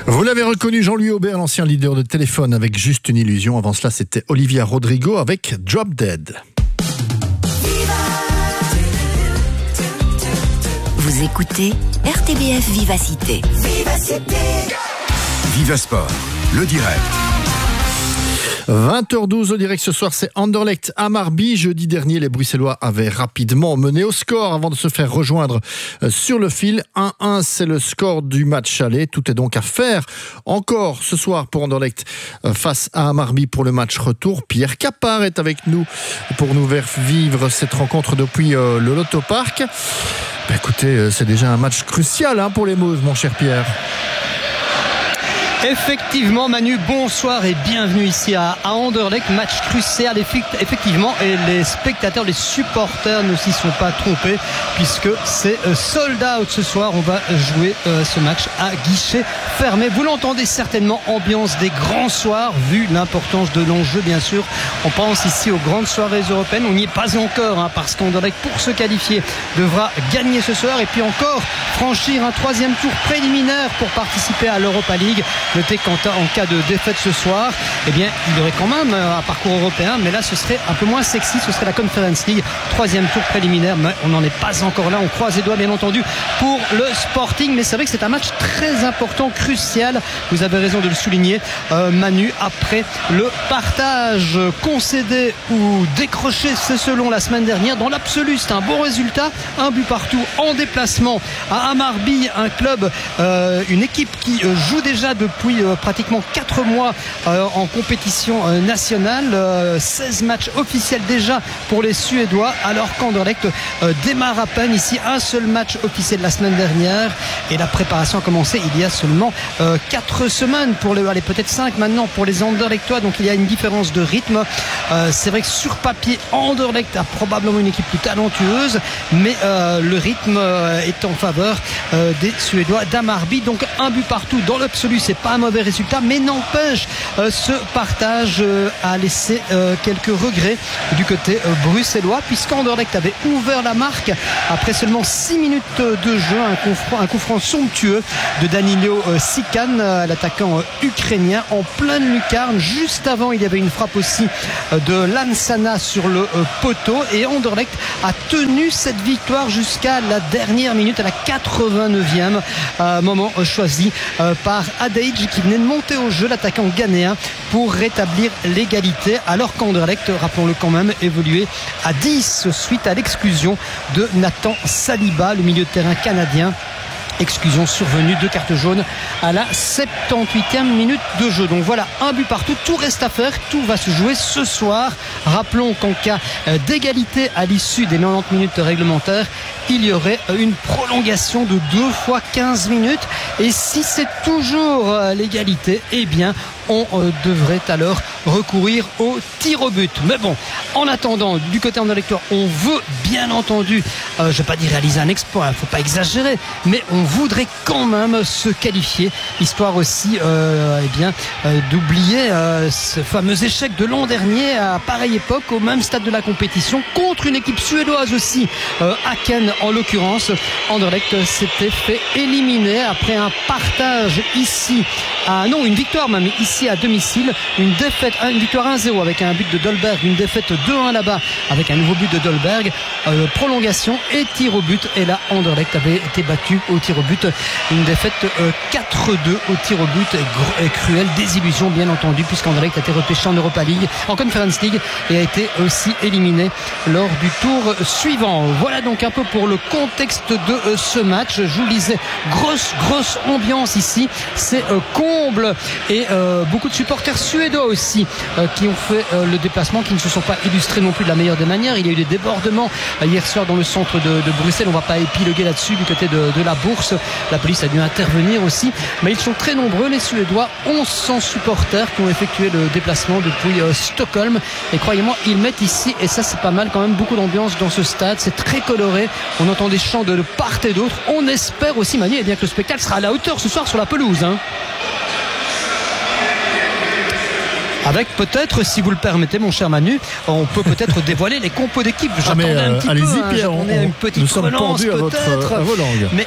Vous l'avez reconnu, Jean-Louis Aubert, l'ancien leader de Téléphone avec Juste une illusion. Avant cela, c'était Olivia Rodrigo avec Drop Dead. Vous écoutez RTBF Vivacité. Vivasport, le direct. 20h12 au direct ce soir, c'est Anderlecht à Marby. Jeudi dernier, les Bruxellois avaient rapidement mené au score avant de se faire rejoindre sur le fil. 1-1, c'est le score du match aller. Tout est donc à faire encore ce soir pour Anderlecht face à Marby pour le match retour. Pierre Capard est avec nous pour nous faire vivre cette rencontre depuis le Lotto Park. Écoutez, c'est déjà un match crucial pour les Mauves, mon cher Pierre. Effectivement, Manu, bonsoir et bienvenue ici à Anderlecht. Match crucial, effectivement, et les spectateurs, les supporters ne s'y sont pas trompés puisque c'est sold out ce soir. On va jouer ce match à guichet fermé. Vous l'entendez certainement, ambiance des grands soirs, vu l'importance de l'enjeu, bien sûr. On pense ici aux grandes soirées européennes. On n'y est pas encore, parce qu'Anderlecht, pour se qualifier, devra gagner ce soir et puis encore franchir un troisième tour préliminaire pour participer à l'Europa League. Notez qu'en cas de défaite ce soir, eh bien, il y aurait quand même un parcours européen, mais là ce serait un peu moins sexy, ce serait la Conference League, troisième tour préliminaire, mais on n'en est pas encore là, on croise les doigts bien entendu pour le Sporting, mais c'est vrai que c'est un match très important, crucial, vous avez raison de le souligner, Manu, après le partage concédé ou décroché, c'est selon la semaine dernière, dans l'absolu c'est un bon résultat, un but partout en déplacement à Marby, un club, une équipe qui joue déjà depuis pratiquement 4 mois en compétition nationale, 16 matchs officiels déjà pour les Suédois, alors qu'Anderlecht démarre à peine ici, un seul match officiel la semaine dernière et la préparation a commencé il y a seulement 4 semaines pour les, allez, peut-être 5 maintenant pour les Anderlechtois, donc il y a une différence de rythme. C'est vrai que sur papier Anderlecht a probablement une équipe plus talentueuse, mais le rythme est en faveur des Suédois d'Amarby, donc un but partout dans l'absolu, c'est pas un mauvais résultat, mais n'empêche ce partage a laissé quelques regrets du côté bruxellois, puisqu'Anderlecht avait ouvert la marque après seulement 6 minutes de jeu, un coup franc somptueux de Danilo Sikan, l'attaquant ukrainien, en pleine lucarne. Juste avant, il y avait une frappe aussi de Lansana sur le poteau, et Anderlecht a tenu cette victoire jusqu'à la dernière minute, à la 89e, moment choisi par Adej, qui venait de monter au jeu, l'attaquant ghanéen, pour rétablir l'égalité, alors qu'Anderlecht, rappelons-le quand même, évoluait à 10 suite à l'exclusion de Nathan Saliba, le milieu de terrain canadien. Exclusion survenue, 2 cartes jaunes à la 78e minute de jeu. Donc voilà, un but partout, tout reste à faire, tout va se jouer ce soir. Rappelons qu'en cas d'égalité à l'issue des 90 minutes réglementaires, il y aurait une prolongation de 2 fois 15 minutes. Et si c'est toujours l'égalité, eh bien on devrait alors recourir au tir au but. Mais bon, en attendant, du côté anderlechtois, on veut bien entendu, je ne vais pas dire réaliser un exploit, il ne faut pas exagérer, mais on voudrait quand même se qualifier, histoire aussi d'oublier ce fameux échec de l'an dernier à pareille époque, au même stade de la compétition, contre une équipe suédoise aussi, Aken en l'occurrence. Anderlecht s'était fait éliminer après un partage ici, une victoire même ici à domicile, une victoire 1-0 avec un but de Dolberg, une défaite 2-1 là-bas avec un nouveau but de Dolberg, prolongation et tir au but, et là Anderlecht avait été battu au tir au but, une défaite 4-2 au tir au but, et cruelle désillusion bien entendu, puisqu'Anderlecht a été repêché en Europa League, en Conference League, et a été aussi éliminé lors du tour suivant. Voilà donc un peu pour le contexte de ce match. Je vous le disais, grosse ambiance ici, c'est comble, et beaucoup de supporters suédois aussi qui ont fait le déplacement, qui ne se sont pas illustrés non plus de la meilleure des manières. Il y a eu des débordements hier soir dans le centre de Bruxelles, on ne va pas épiloguer là-dessus du côté de la Bourse, la police a dû intervenir aussi, mais ils sont très nombreux les Suédois, 1100 supporters qui ont effectué le déplacement depuis Stockholm, et croyez-moi, ils mettent ici, et ça c'est pas mal quand même, beaucoup d'ambiance dans ce stade, c'est très coloré, on entend des chants de part et d'autre. On espère aussi, Manu, que le spectacle sera à la hauteur ce soir sur la pelouse, Avec peut-être, si vous le permettez, mon cher Manu, on peut peut-être dévoiler les compos d'équipe. J'attendais un petit allez-y, peu, Pierre, une petite nous sommes relance pendus peut-être. à vos langues. Mais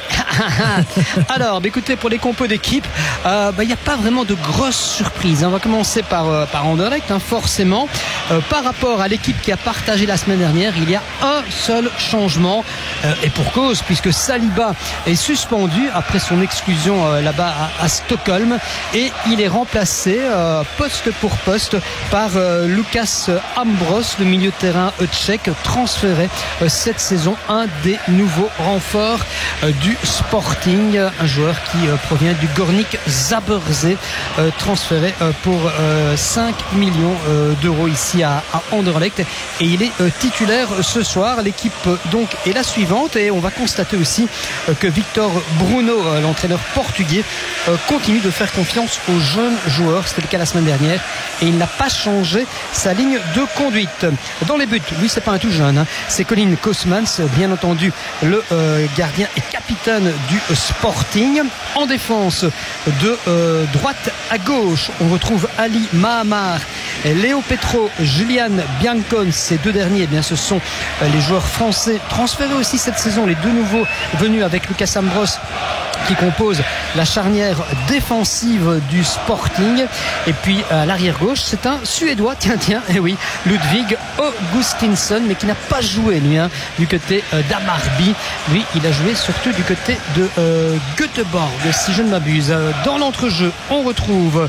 alors, écoutez, pour les compos d'équipe, il n'y a pas vraiment de grosses surprises. On va commencer par Anderlecht, forcément. Par rapport à l'équipe qui a partagé la semaine dernière, il y a un seul changement, et pour cause, puisque Saliba est suspendu après son exclusion là-bas à Stockholm, et il est remplacé poste pour poste par Lucas Ambros, le milieu de terrain tchèque, transféré cette saison, un des nouveaux renforts du Sporting, un joueur qui provient du Gornik Zabrze, transféré pour 5 millions d'euros ici à Anderlecht, et il est titulaire ce soir. L'équipe donc est la suivante, et on va constater aussi que Victor Bruno, l'entraîneur portugais, continue de faire confiance aux jeunes joueurs. C'était le cas la semaine dernière, et il n'a pas changé sa ligne de conduite. Dans les buts, lui c'est pas un tout jeune, c'est Colin Kosmans, bien entendu le gardien et capitaine du Sporting. En défense, de droite à gauche, on retrouve Ali Mahamar, Léo Petro, Julian Biancon. Ces deux derniers, eh bien, ce sont les joueurs français transférés aussi cette saison, les deux nouveaux venus avec Lucas Ambros, qui compose la charnière défensive du Sporting. Et puis à l'arrière gauche, c'est un Suédois, et oui, Ludvig Augustinsson, mais qui n'a pas joué lui, du côté d'Amarby. Lui, il a joué surtout du côté de Göteborg, si je ne m'abuse. Dans l'entrejeu, on retrouve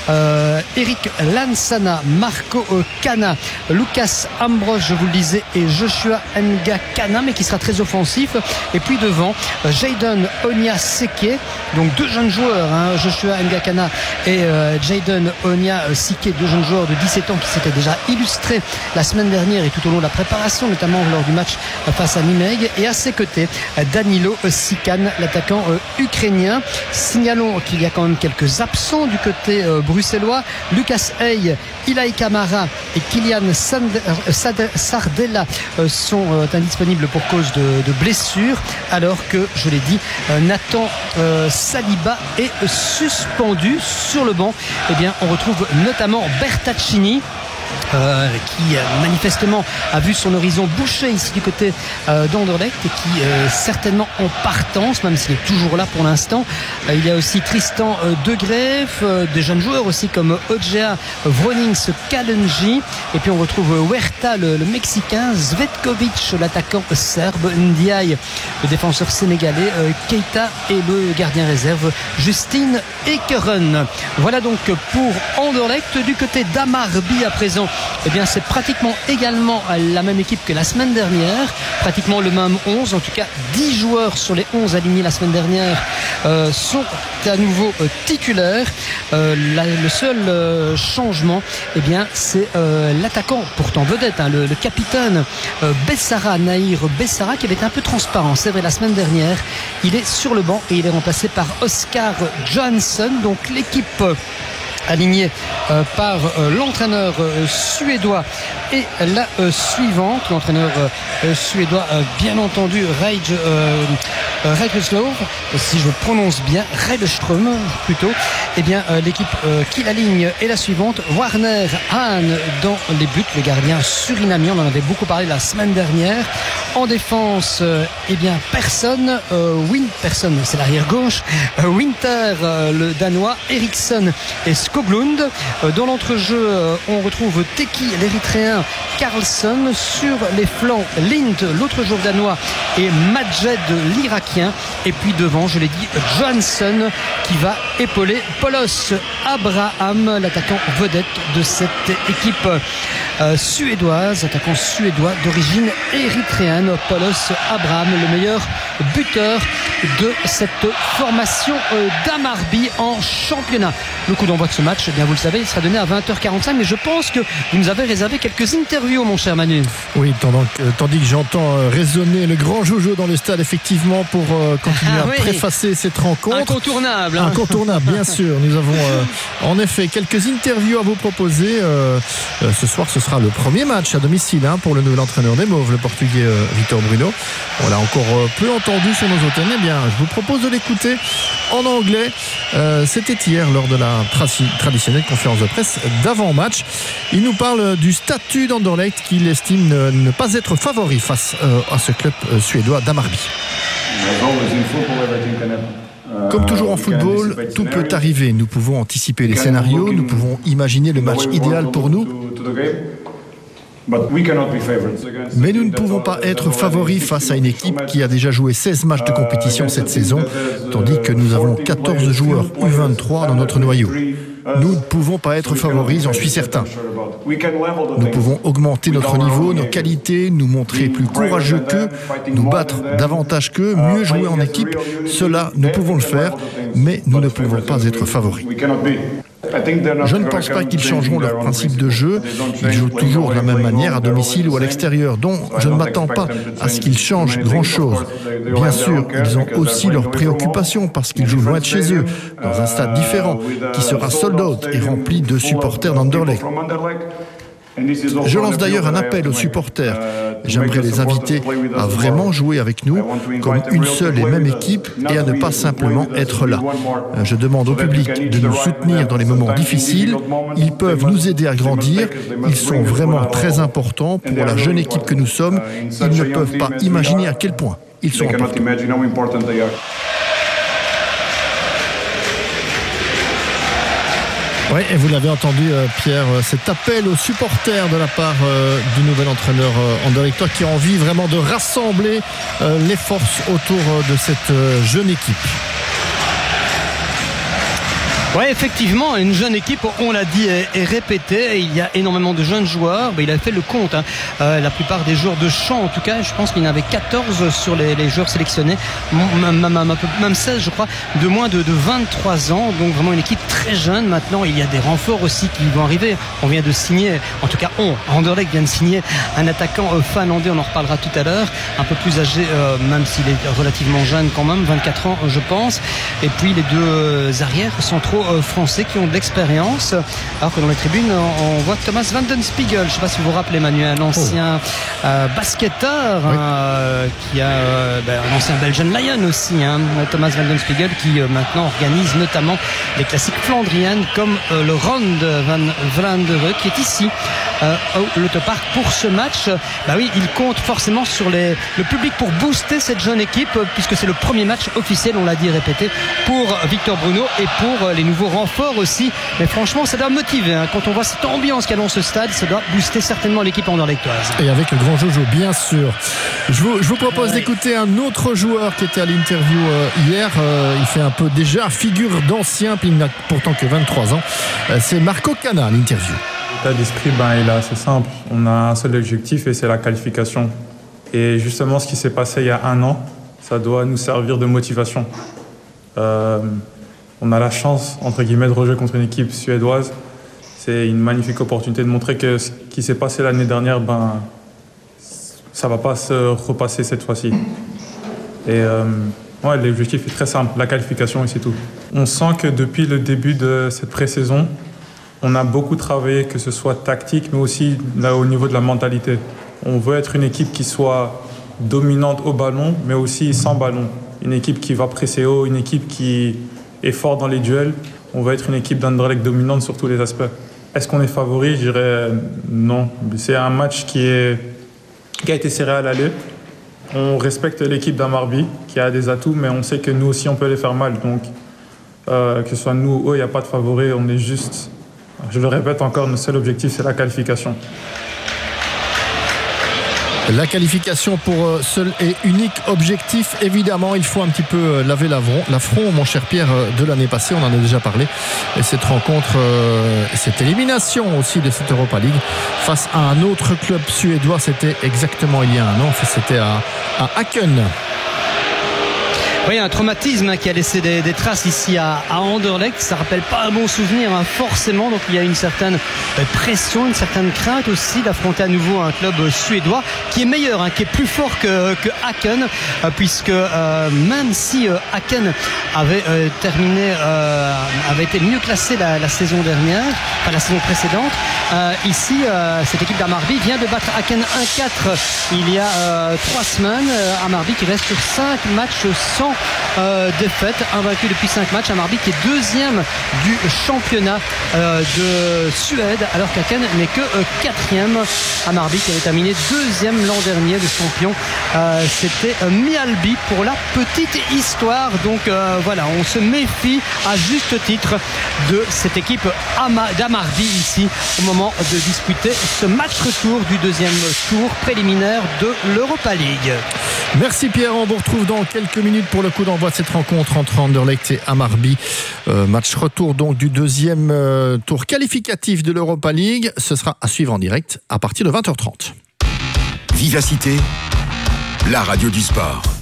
Eric Lansana, Marco Cana, Lucas Ambros, je vous le disais, et Joshua Ngakana, mais qui sera très offensif. Et puis devant, Jayden Onia-Seke, donc deux jeunes joueurs, Joshua Ngakana et Jayden Onia-Seke, deux jeunes joueurs de 17 ans qui s'étaient déjà illustrés la semaine dernière et tout au long de la préparation, notamment lors du match face à Nimeg. Et à ses côtés, Danilo Sikan, l'attaquant ukrainien. Signalons qu'il y a quand même quelques absents du côté bruxellois. Lucas Hey, Ilai Kamara et Kylian Sardella sont indisponibles pour cause de blessures, alors que, je l'ai dit, Nathan Saliba est suspendu. Sur le banc, eh bien, on retrouve notamment Bertaccini, qui manifestement a vu son horizon bouché ici du côté d'Anderlecht, et qui est certainement en partance, même s'il est toujours là pour l'instant. Il y a aussi Tristan De Greef, des jeunes joueurs aussi comme Odjea Vronings Kalenji, et puis on retrouve Huerta, le Mexicain, Zvetkovic, l'attaquant serbe, Ndiaye, le défenseur sénégalais, Keita et le gardien réserve Justine Ekeren. Voilà donc pour Anderlecht. Du côté d'Amarby à présent, eh bien, c'est pratiquement également la même équipe que la semaine dernière, pratiquement le même 11, en tout cas 10 joueurs sur les 11 alignés la semaine dernière sont à nouveau titulaires. Le seul changement, eh bien, c'est l'attaquant pourtant vedette, le capitaine Bessara, Nahir Bessara, qui avait été un peu transparent, c'est vrai, la semaine dernière. Il est sur le banc et il est remplacé par Oscar Johansson. Donc l'équipe aligné par l'entraîneur suédois et la suivante, l'entraîneur suédois, bien entendu, Reideslov, si je prononce bien, Reideström plutôt. Eh bien, l'équipe qui l'aligne est la suivante: Warner Hahn dans les buts, le gardien surinamien, on en avait beaucoup parlé la semaine dernière. En défense, eh bien, personne, c'est l'arrière gauche, Winter, le danois, Eriksson et Skoglund. Dans l'entrejeu, on retrouve Teki, l'érythréen, Carlson. Sur les flancs, Lind, l'autre joueur danois, et Majed, l'Irakien. Et puis devant, je l'ai dit, Johansson, qui va épauler Polos Abraham, l'attaquant vedette de cette équipe suédoise, attaquant suédois d'origine érythréenne. Polos Abraham, le meilleur buteur de cette formation d'Amarby en championnat. Le coup d'envoi de ce match, eh bien, vous le savez, il sera donné à 20h45, mais je pense que vous nous avez réservé quelques interviews, mon cher Manu. Oui, tandis que j'entends résonner le grand Jojo dans le stade, effectivement, pour continuer à préfacer cette rencontre. Incontournable. Incontournable, bien sûr. Nous avons en effet quelques interviews à vous proposer. Ce soir, ce sera le premier match à domicile pour le nouvel entraîneur des Mauves, le portugais Victor Bruno. On l'a encore peu entendu sur nos antennes. Eh bien, je vous propose de l'écouter en anglais C'était hier lors de la traditionnelle conférence de presse d'avant-match. Il nous parle du statut d'Anderlecht qu'il estime ne pas être favori face à ce club suédois d'Hammarby. Comme toujours en football, tout peut arriver. Nous pouvons anticiper les scénarios, nous pouvons imaginer le match idéal pour nous. Mais nous ne pouvons pas être favoris face à une équipe qui a déjà joué 16 matchs de compétition cette saison, tandis que nous avons 14 joueurs U23 dans notre noyau. Nous ne pouvons pas être favoris, j'en suis certain. Nous pouvons augmenter notre niveau, nos qualités, nous montrer plus courageux qu'eux, nous battre davantage qu'eux, mieux jouer en équipe. Cela, nous pouvons le faire, mais nous ne pouvons pas être favoris. Je ne pense pas qu'ils changeront leur principe de jeu. Ils jouent toujours de la même manière à domicile ou à l'extérieur, donc je ne m'attends pas à ce qu'ils changent grand-chose. Bien sûr, ils ont aussi leurs préoccupations parce qu'ils jouent loin de chez eux, dans un stade différent, qui sera sold out et rempli de supporters d'Anderlecht. Je lance d'ailleurs un appel aux supporters. J'aimerais les inviter à vraiment jouer avec nous comme une seule et même équipe et à ne pas simplement être là. Je demande au public de nous soutenir dans les moments difficiles. Ils peuvent nous aider à grandir. Ils sont vraiment très importants pour la jeune équipe que nous sommes. Ils ne peuvent pas imaginer à quel point ils sont importants. Oui, et vous l'avez entendu, Pierre, cet appel aux supporters de la part du nouvel entraîneur anderlechtois qui a envie vraiment de rassembler les forces autour de cette jeune équipe. Oui, effectivement, une jeune équipe, on l'a dit et répété, il y a énormément de jeunes joueurs. Il a fait le compte, la plupart des joueurs de champ, en tout cas, je pense qu'il y en avait 14 sur les joueurs sélectionnés, même 16 je crois, de moins de 23 ans, donc vraiment une équipe très jeune. Maintenant, il y a des renforts aussi qui vont arriver. On vient de signer, en tout cas Anderlecht vient de signer un attaquant finlandais, on en reparlera tout à l'heure, un peu plus âgé, même s'il est relativement jeune quand même, 24 ans je pense, et puis les deux arrières centraux français qui ont de l'expérience, alors que dans les tribunes on voit Thomas van den Spiegel, je ne sais pas si vous vous rappelez Manuel, l'ancien basketteur, qui a un ancien Belgian Lion aussi, Thomas van den Spiegel, qui maintenant organise notamment les classiques flandriennes comme le Ronde van Vlaanderen qui est ici au Lottopark pour ce match. Oui, il compte forcément sur le public pour booster cette jeune équipe, puisque c'est le premier match officiel, on l'a dit et répété, pour Victor Bruno et pour les nouveaux renforts aussi. Mais franchement, ça doit motiver. Quand on voit cette ambiance qu'il y a dans ce stade, ça doit booster certainement l'équipe anderlechtoise. Et avec le grand Jojo, bien sûr. Je vous propose d'écouter un autre joueur qui était à l'interview hier. Il fait un peu déjà figure d'ancien, puis il n'a pourtant que 23 ans. C'est Marco Cana à l'interview. L'état d'esprit, il est assez simple. On a un seul objectif et c'est la qualification. Et justement, ce qui s'est passé il y a un an, ça doit nous servir de motivation. On a la chance, entre guillemets, de rejouer contre une équipe suédoise. C'est une magnifique opportunité de montrer que ce qui s'est passé l'année dernière, ça ne va pas se repasser cette fois-ci. Et l'objectif est très simple, la qualification et c'est tout. On sent que depuis le début de cette pré-saison, on a beaucoup travaillé, que ce soit tactique, mais aussi là, au niveau de la mentalité. On veut être une équipe qui soit dominante au ballon, mais aussi sans ballon. Une équipe qui va presser haut, une équipe qui est forte dans les duels. On va être une équipe d'Anderlecht dominante sur tous les aspects. Est-ce qu'on est favori? Je dirais non. C'est un match qui a été serré à l'aller. On respecte l'équipe d'Hammarby qui a des atouts, mais on sait que nous aussi on peut les faire mal. Donc que ce soit nous ou eux, il n'y a pas de favori. On est juste, je le répète encore, notre seul objectif c'est la qualification. La qualification pour seul et unique objectif. Évidemment, il faut un petit peu laver l'affront, mon cher Pierre, de l'année passée. On en a déjà parlé. Et cette rencontre, cette élimination aussi de cette Europa League face à un autre club suédois, c'était exactement il y a un an. C'était à Häcken. Oui, un traumatisme qui a laissé des traces ici à Anderlecht. Ça rappelle pas un bon souvenir, forcément. Donc il y a une certaine pression, une certaine crainte aussi d'affronter à nouveau un club suédois qui est meilleur, qui est plus fort que Häcken, puisque même si Häcken avait été mieux classé la saison dernière, enfin la saison précédente, ici cette équipe d'Hammarby vient de battre Häcken 1-4 il y a 3 semaines. Hammarby qui reste sur 5 matchs sans défaites, invaincu depuis 5 matchs. Hammarby qui est deuxième du championnat de Suède, alors qu'Aken n'est que quatrième. Hammarby qui avait terminé deuxième l'an dernier. Le champion, c'était Mjällby pour la petite histoire. Donc voilà, on se méfie à juste titre de cette équipe d'Hammarby ici au moment de disputer ce match retour du deuxième tour préliminaire de l'Europa League. Merci Pierre, on vous retrouve dans quelques minutes pour le coup d'envoi de cette rencontre entre Anderlecht et Hammarby. Match retour donc du deuxième tour qualificatif de l'Europa League. Ce sera à suivre en direct à partir de 20h30. Vivacité, la radio du sport.